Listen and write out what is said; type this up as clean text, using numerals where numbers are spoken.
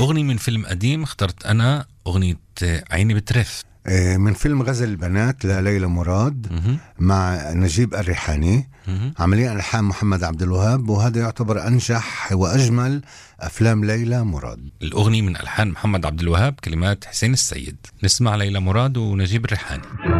أغنية من فيلم قديم اخترت أنا أغنية عيني بترف من فيلم غزل البنات لليلى مراد مع نجيب الريحاني، عمليا ألحان محمد عبد الوهاب، وهذا يعتبر أنجح وأجمل أفلام ليلى مراد. الأغنية من ألحان محمد عبد الوهاب، كلمات حسين السيد. نسمع ليلى مراد ونجيب الريحاني.